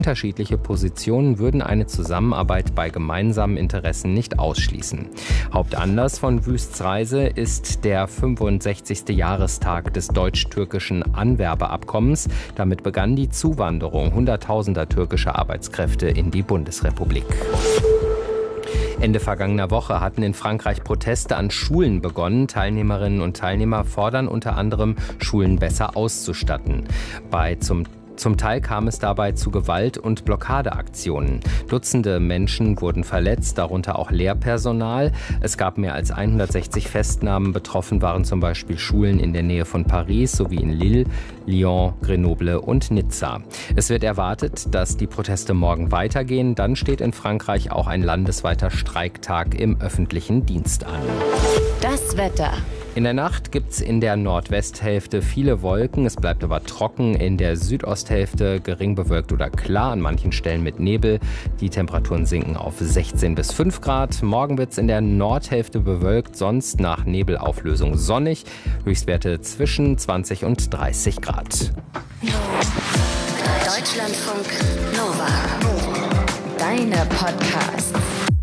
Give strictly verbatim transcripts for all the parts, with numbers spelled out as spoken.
Unterschiedliche Positionen würden eine Zusammenarbeit bei gemeinsamen Interessen nicht ausschließen. Hauptanlass von Wüsts Reise ist der fünfundsechzigste Jahrestag des deutsch-türkischen Anwerbeabkommens. Damit begann die Zuwanderung hunderttausender türkischer Arbeitskräfte in die Bundesrepublik. Ende vergangener Woche hatten in Frankreich Proteste an Schulen begonnen. Teilnehmerinnen und Teilnehmer fordern unter anderem, Schulen besser auszustatten. Bei zum Zum Teil kam es dabei zu Gewalt- und Blockadeaktionen. Dutzende Menschen wurden verletzt, darunter auch Lehrpersonal. Es gab mehr als hundertsechzig Festnahmen. Betroffen waren zum Beispiel Schulen in der Nähe von Paris sowie in Lille, Lyon, Grenoble und Nizza. Es wird erwartet, dass die Proteste morgen weitergehen. Dann steht in Frankreich auch ein landesweiter Streiktag im öffentlichen Dienst an. Das Wetter. In der Nacht gibt es in der Nordwesthälfte viele Wolken, es bleibt aber trocken. In der Südosthälfte gering bewölkt oder klar, an manchen Stellen mit Nebel. Die Temperaturen sinken auf sechzehn bis fünf Grad. Morgen wird es in der Nordhälfte bewölkt, sonst nach Nebelauflösung sonnig. Höchstwerte zwischen zwanzig und dreißig Grad. Deutschlandfunk Nova. Deine Podcasts.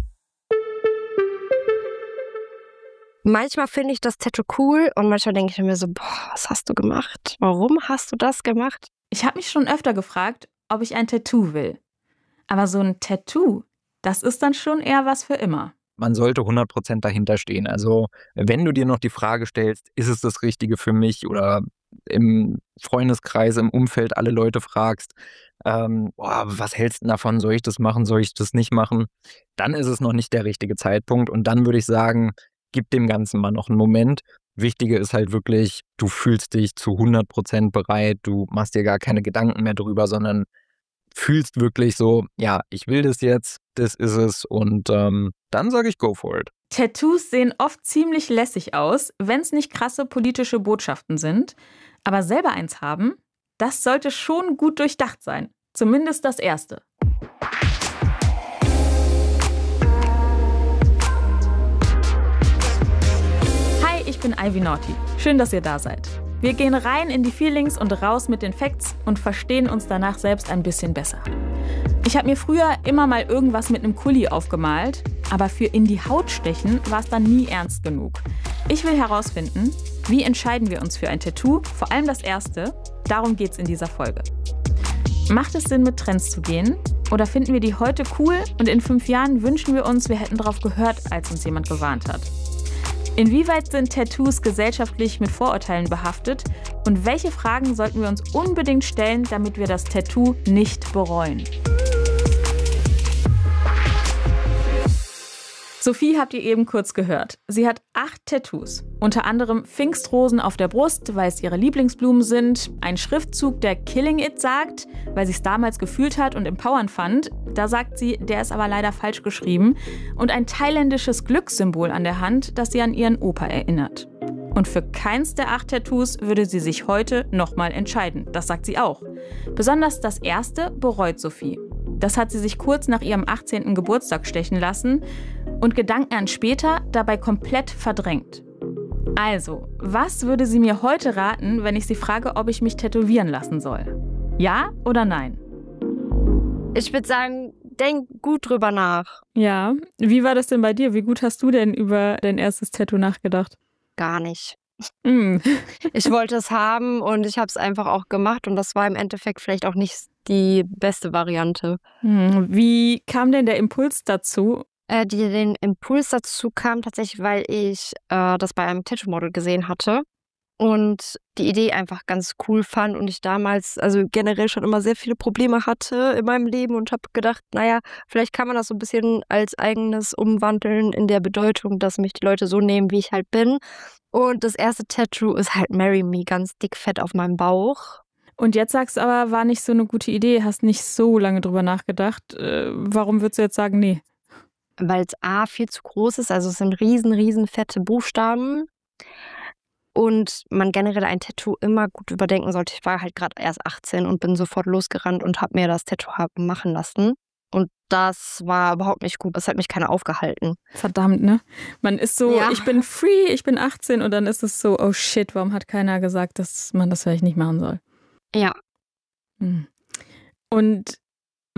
Manchmal finde ich das Tattoo cool und manchmal denke ich mir so, boah, was hast du gemacht? Warum hast du das gemacht? Ich habe mich schon öfter gefragt, ob ich ein Tattoo will. Aber so ein Tattoo, das ist dann schon eher was für immer. Man sollte hundert Prozent dahinter stehen. Also wenn du dir noch die Frage stellst, ist es das Richtige für mich, oder im Freundeskreis, im Umfeld alle Leute fragst, ähm, boah, was hältst du denn davon, soll ich das machen, soll ich das nicht machen, dann ist es noch nicht der richtige Zeitpunkt. Und dann würde ich sagen, gib dem Ganzen mal noch einen Moment. Wichtige ist halt wirklich, du fühlst dich zu hundert Prozent bereit, du machst dir gar keine Gedanken mehr drüber, sondern fühlst wirklich so, ja, ich will das jetzt, das ist es, und ähm, dann sage ich, go for it. Tattoos sehen oft ziemlich lässig aus, wenn es nicht krasse politische Botschaften sind. Aber selber eins haben, das sollte schon gut durchdacht sein. Zumindest das erste. Ich bin Ivy Naughty. Schön, dass ihr da seid. Wir gehen rein in die Feelings und raus mit den Facts und verstehen uns danach selbst ein bisschen besser. Ich habe mir früher immer mal irgendwas mit einem Kuli aufgemalt, aber für in die Haut stechen war es dann nie ernst genug. Ich will herausfinden, wie entscheiden wir uns für ein Tattoo, vor allem das erste. Darum geht's in dieser Folge. Macht es Sinn, mit Trends zu gehen? Oder finden wir die heute cool und in fünf Jahren wünschen wir uns, wir hätten drauf gehört, als uns jemand gewarnt hat? Inwieweit sind Tattoos gesellschaftlich mit Vorurteilen behaftet? Und welche Fragen sollten wir uns unbedingt stellen, damit wir das Tattoo nicht bereuen? Sophie habt ihr eben kurz gehört. Sie hat acht Tattoos. Unter anderem Pfingstrosen auf der Brust, weil es ihre Lieblingsblumen sind. Ein Schriftzug, der Killing It sagt, weil sie es damals gefühlt hat und empowernd fand. Da sagt sie, der ist aber leider falsch geschrieben. Und ein thailändisches Glückssymbol an der Hand, das sie an ihren Opa erinnert. Und für keins der acht Tattoos würde sie sich heute nochmal entscheiden. Das sagt sie auch. Besonders das erste bereut Sophie. Das hat sie sich kurz nach ihrem achtzehnten Geburtstag stechen lassen und Gedanken an später dabei komplett verdrängt. Also, was würde sie mir heute raten, wenn ich sie frage, ob ich mich tätowieren lassen soll? Ja oder nein? Ich würde sagen, denk gut drüber nach. Ja, wie war das denn bei dir? Wie gut hast du denn über dein erstes Tattoo nachgedacht? Gar nicht. Mm. Ich wollte es haben und ich habe es einfach auch gemacht und das war im Endeffekt vielleicht auch nicht die beste Variante. Wie kam denn der Impuls dazu? Äh, die, den Impuls dazu kam tatsächlich, weil ich äh, das bei einem Tattoo-Model gesehen hatte und die Idee einfach ganz cool fand und ich damals, also generell schon immer sehr viele Probleme hatte in meinem Leben und habe gedacht, naja, vielleicht kann man das so ein bisschen als eigenes umwandeln in der Bedeutung, dass mich die Leute so nehmen, wie ich halt bin. Und das erste Tattoo ist halt Marry Me, ganz dick fett auf meinem Bauch. Und jetzt sagst du aber, war nicht so eine gute Idee, hast nicht so lange drüber nachgedacht. Äh, warum würdest du jetzt sagen, nee? Weil es A, viel zu groß ist, also es sind riesen, riesen fette Buchstaben. Und man generell ein Tattoo immer gut überdenken sollte. Ich war halt gerade erst achtzehn und bin sofort losgerannt und habe mir das Tattoo machen lassen. Und das war überhaupt nicht gut. Das hat mich keiner aufgehalten. Verdammt, ne? Man ist so, ja. Ich bin free, ich bin achtzehn und dann ist es so, oh shit, warum hat keiner gesagt, dass man das vielleicht nicht machen soll? Ja. Hm. Und